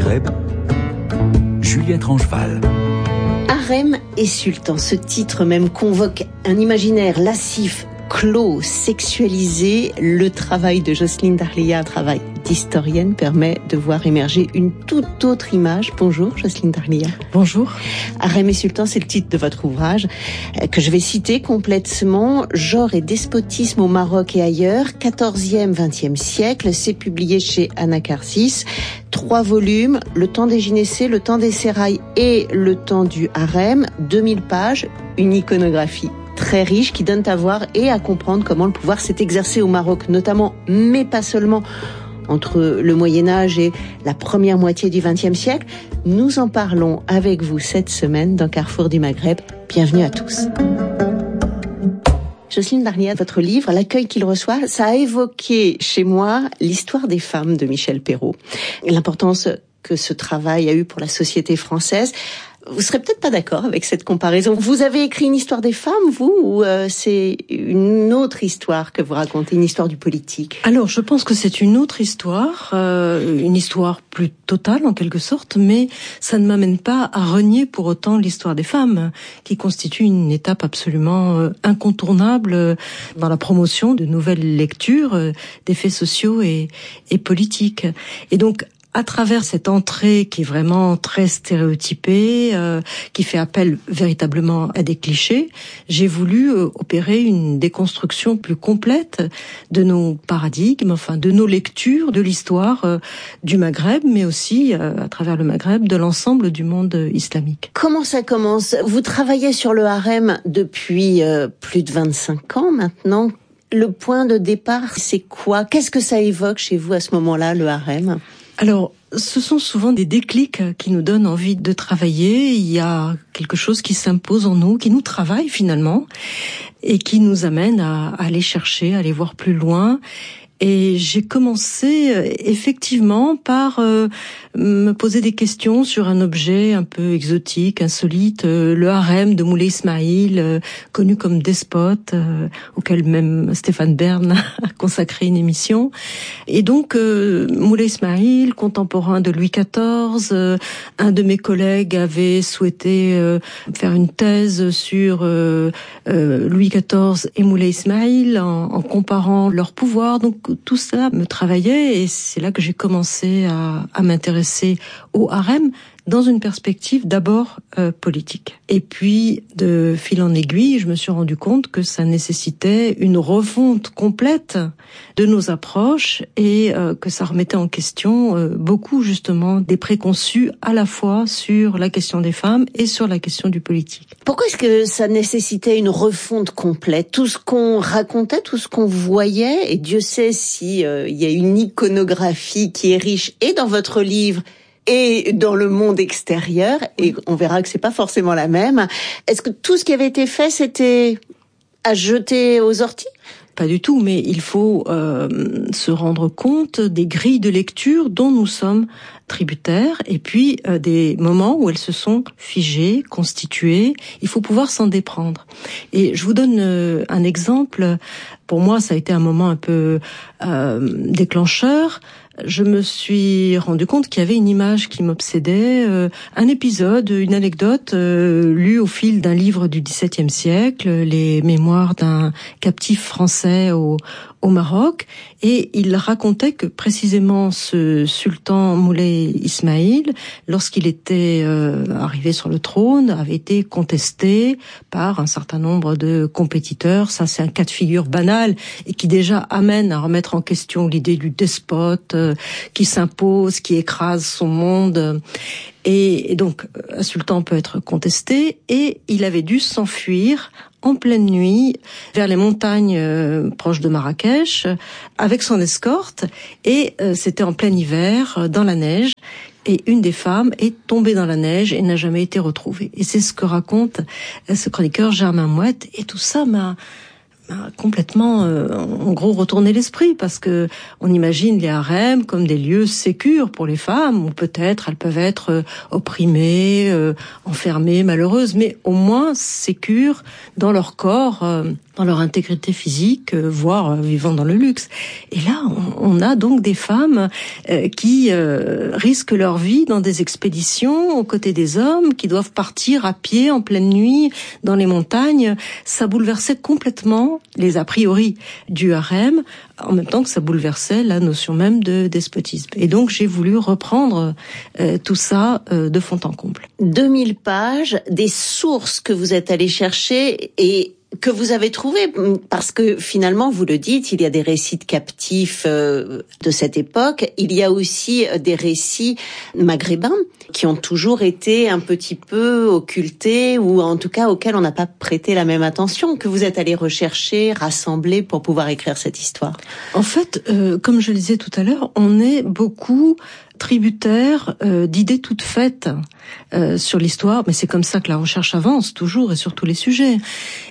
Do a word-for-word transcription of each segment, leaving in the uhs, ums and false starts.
Maghreb, Juliette Rangeval. Harem et sultan, ce titre même convoque un imaginaire lascif, clos, sexualisé. Le travail de Jocelyne Darlia, un travail d'historienne, permet de voir émerger une toute autre image. Bonjour Jocelyne Darlia. Bonjour. Harem et sultan, c'est le titre de votre ouvrage que je vais citer complètement. Genre et despotisme au Maroc et ailleurs, quatorzième vingtième siècle. C'est publié chez Anacarsis. Trois volumes, le temps des gynécées, le temps des sérails et le temps du harem. deux mille pages, une iconographie très riche qui donne à voir et à comprendre comment le pouvoir s'est exercé au Maroc notamment, mais pas seulement, entre le Moyen-Âge et la première moitié du vingtième siècle. Nous en parlons avec vous cette semaine dans Carrefour du Maghreb. Bienvenue à tous. Jocelyne Darlia, votre livre, l'accueil qu'il reçoit, ça a évoqué chez moi l'histoire des femmes de Michel Perrault. L'importance que ce travail a eu pour la société française. Vous serez peut-être pas d'accord avec cette comparaison. Vous avez écrit une histoire des femmes, vous, ou euh, c'est une autre histoire que vous racontez, une histoire du politique? Alors, je pense que c'est une autre histoire, euh, une histoire plus totale en quelque sorte, mais ça ne m'amène pas à renier pour autant l'histoire des femmes, qui constitue une étape absolument euh, incontournable euh, dans la promotion de nouvelles lectures euh, des faits sociaux et, et politiques. Et donc, à travers cette entrée qui est vraiment très stéréotypée, euh, qui fait appel véritablement à des clichés, j'ai voulu euh, opérer une déconstruction plus complète de nos paradigmes, enfin de nos lectures de l'histoire euh, du Maghreb, mais aussi euh, à travers le Maghreb de l'ensemble du monde islamique. Comment ça commence? Vous travaillez sur le harem depuis euh, plus de vingt-cinq ans maintenant. Le point de départ, c'est quoi? Qu'est-ce que ça évoque chez vous à ce moment-là, le harem? Alors, ce sont souvent des déclics qui nous donnent envie de travailler. Il y a quelque chose qui s'impose en nous, qui nous travaille finalement, et qui nous amène à aller chercher, à aller voir plus loin. Et j'ai commencé effectivement par euh, me poser des questions sur un objet un peu exotique, insolite, euh, le harem de Moulay Ismaïl, euh, connu comme despote, euh, auquel même Stéphane Bern a consacré une émission. Et donc euh, Moulay Ismaïl, contemporain de Louis quatorze, euh, un de mes collègues avait souhaité euh, faire une thèse sur euh, euh, Louis quatorze et Moulay Ismaïl en, en comparant leur pouvoir. Donc tout cela me travaillait et c'est là que j'ai commencé à, à m'intéresser au harem dans une perspective d'abord euh, politique. Et puis, de fil en aiguille, je me suis rendu compte que ça nécessitait une refonte complète de nos approches et euh, que ça remettait en question euh, beaucoup justement des préconçus à la fois sur la question des femmes et sur la question du politique. Pourquoi est-ce que ça nécessitait une refonte complète? Tout ce qu'on racontait, tout ce qu'on voyait, et Dieu sait si euh, il y a une iconographie qui est riche et dans votre livre et dans le monde extérieur, et on verra que c'est pas forcément la même. Est-ce que tout ce qui avait été fait, c'était à jeter aux orties? Pas du tout, mais il faut euh, se rendre compte des grilles de lecture dont nous sommes tributaires, et puis euh, des moments où elles se sont figées, constituées. Il faut pouvoir s'en déprendre. Et je vous donne euh, un exemple. Pour moi, ça a été un moment un peu euh, déclencheur. Je me suis rendu compte qu'il y avait une image qui m'obsédait, euh, un épisode, une anecdote euh, lue au fil d'un livre du dix-septième siècle, les mémoires d'un captif français au, au Maroc, et il racontait que précisément ce sultan Moulay Ismaïl, lorsqu'il était euh, arrivé sur le trône, avait été contesté par un certain nombre de compétiteurs. Ça, c'est un cas de figure banal et qui déjà amène à remettre en question l'idée du despote euh, qui s'impose, qui écrase son monde. Et, et donc, un sultan peut être contesté, et il avait dû s'enfuir en pleine nuit vers les montagnes euh, proches de Marrakech avec son escorte, et euh, c'était en plein hiver, euh, dans la neige, et une des femmes est tombée dans la neige et n'a jamais été retrouvée. Et c'est ce que raconte euh, ce chroniqueur Germain Mouette, et tout ça m'a a complètement, euh, en gros, retourné l'esprit, parce que on imagine les harems comme des lieux sécures pour les femmes, où peut-être elles peuvent être euh, opprimées, euh, enfermées, malheureuses, mais au moins sécures dans leur corps, euh, dans leur intégrité physique, euh, voire euh, vivant dans le luxe. Et là, on, on a donc des femmes euh, qui euh, risquent leur vie dans des expéditions aux côtés des hommes, qui doivent partir à pied en pleine nuit dans les montagnes. Ça bouleversait complètement les a priori du harem, en même temps que ça bouleversait la notion même de despotisme. Et donc j'ai voulu reprendre euh, tout ça euh, de fond en comble. deux mille pages, des sources que vous êtes allé chercher et que vous avez trouvé, parce que finalement, vous le dites, il y a des récits de captifs euh, de cette époque, il y a aussi des récits maghrébins qui ont toujours été un petit peu occultés, ou en tout cas auxquels on n'a pas prêté la même attention, que vous êtes allé rechercher, rassembler pour pouvoir écrire cette histoire. En fait, euh, comme je le disais tout à l'heure, on est beaucoup tributaire euh, d'idées toutes faites euh, sur l'histoire, mais c'est comme ça que la recherche avance toujours et sur tous les sujets.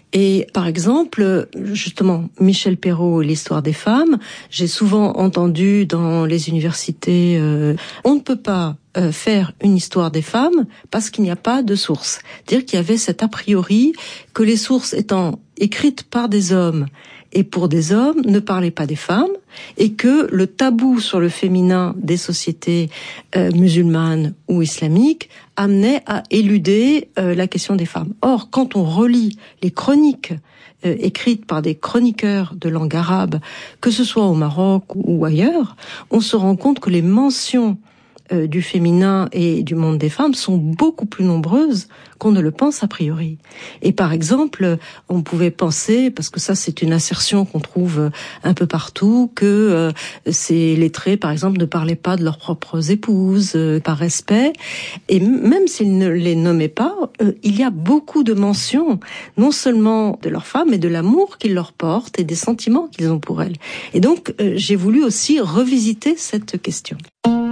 Et par exemple, justement, Michel Perrault et l'histoire des femmes, j'ai souvent entendu dans les universités, euh, on ne peut pas euh, faire une histoire des femmes parce qu'il n'y a pas de sources. C'est-à-dire qu'il y avait cet a priori que les sources étant écrites par des hommes et pour des hommes ne parlaient pas des femmes, et que le tabou sur le féminin des sociétés euh, musulmanes ou islamiques amenait à éluder euh, la question des femmes. Or, quand on relit les chroniques euh, écrites par des chroniqueurs de langue arabe, que ce soit au Maroc ou ailleurs, on se rend compte que les mentions euh, du féminin et du monde des femmes sont beaucoup plus nombreuses qu'on ne le pense a priori. Et par exemple, on pouvait penser, parce que ça c'est une assertion qu'on trouve un peu partout, que euh, ces lettrés, par exemple, ne parlaient pas de leurs propres épouses euh, par respect. Et même s'ils ne les nommaient pas, euh, il y a beaucoup de mentions, non seulement de leurs femmes, mais de l'amour qu'ils leur portent et des sentiments qu'ils ont pour elles. Et donc, euh, j'ai voulu aussi revisiter cette question.